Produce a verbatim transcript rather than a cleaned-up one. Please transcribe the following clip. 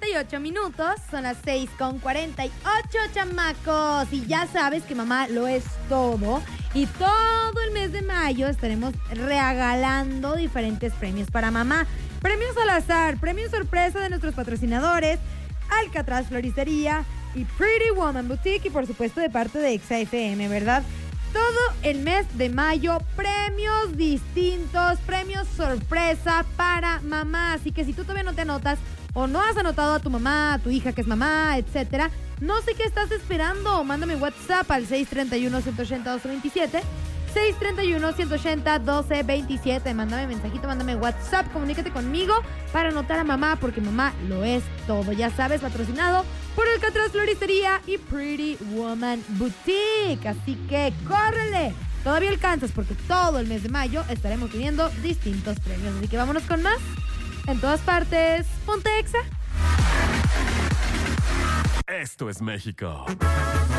y ocho minutos, son las seis con cuarenta y ocho, chamacos. Y ya sabes que mamá lo es todo. Y todo el mes de mayo estaremos regalando diferentes premios para mamá. Premios al azar, premios sorpresa de nuestros patrocinadores, Alcatraz Floristería y Pretty Woman Boutique, y por supuesto de parte de Exa F M, ¿verdad? Todo el mes de mayo, premios distintos, premios sorpresa para mamá. Así que si tú todavía no te anotas o no has anotado a tu mamá, a tu hija que es mamá, etcétera, no sé qué estás esperando. Mándame WhatsApp al seis tres uno, uno ocho cero, uno dos dos siete, seis tres uno, uno ocho cero, uno dos dos siete. Mándame mensajito, mándame WhatsApp, comunícate conmigo para anotar a mamá, porque mamá lo es todo. Ya sabes, patrocinado por Alcatraz Floristería y Pretty Woman Boutique. Así que córrele, todavía alcanzas, porque todo el mes de mayo estaremos teniendo distintos premios. Así que vámonos con más. En todas partes, ponte Exa. Esto es México.